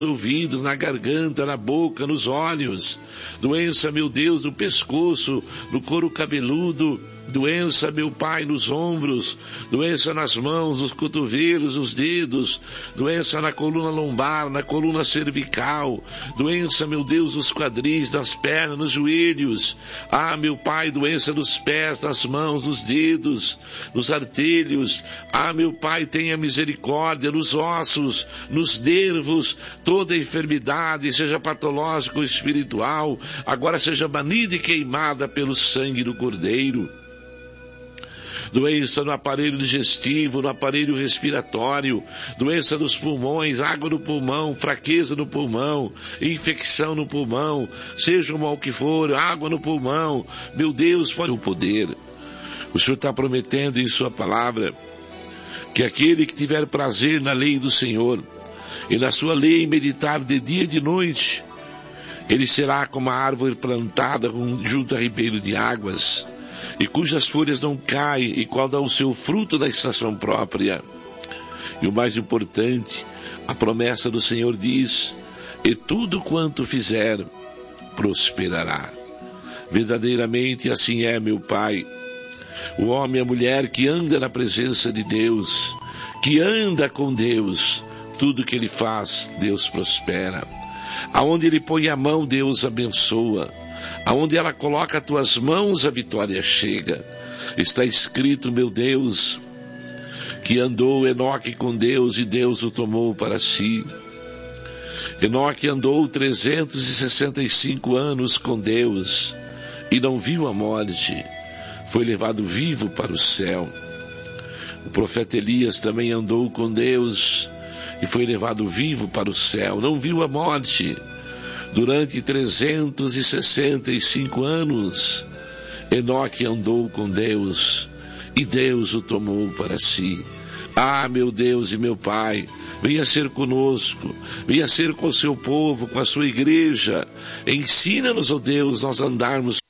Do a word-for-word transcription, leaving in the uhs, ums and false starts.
ouvidos, na garganta, na boca, nos olhos, doença, meu Deus, no pescoço, no couro cabeludo, doença, meu Pai, nos ombros, doença nas mãos, nos cotovelos, nos dedos, doença na coluna lombar, na coluna cervical, doença, meu Deus, nos quadris, nas pernas, nos joelhos, ah, meu Pai, doença nos pés, nas mãos, nos dedos, nos artelhos, ah, meu Pai, tenha misericórdia, nos ossos, nos nervos, toda enfermidade, seja patológica ou espiritual, agora seja banida e queimada pelo sangue do Cordeiro. Doença no aparelho digestivo, no aparelho respiratório, doença nos pulmões, água no pulmão, fraqueza no pulmão, infecção no pulmão, seja o mal que for, água no pulmão, meu Deus, pode o poder. O Senhor está prometendo em sua palavra que aquele que tiver prazer na lei do Senhor e na sua lei meditar de dia e de noite, ele será como a árvore plantada junto a ribeiro de águas, e cujas folhas não caem, e qual dá o seu fruto da estação própria. E o mais importante, a promessa do Senhor diz: e tudo quanto fizer, prosperará. Verdadeiramente assim é, meu Pai. O homem e a mulher que anda na presença de Deus, que anda com Deus, tudo que ele faz, Deus prospera. Aonde ele põe a mão, Deus abençoa. Aonde ela coloca as tuas mãos, a vitória chega. Está escrito, meu Deus, que andou Enoque com Deus e Deus o tomou para si. Enoque andou trezentos e sessenta e cinco anos com Deus e não viu a morte. Foi levado vivo para o céu. O profeta Elias também andou com Deus e foi levado vivo para o céu, não viu a morte. Durante trezentos e sessenta e cinco anos, Enoque andou com Deus e Deus o tomou para si. Ah, meu Deus e meu Pai, venha ser conosco, venha ser com o seu povo, com a sua igreja. Ensina-nos, ó Deus, nós andarmos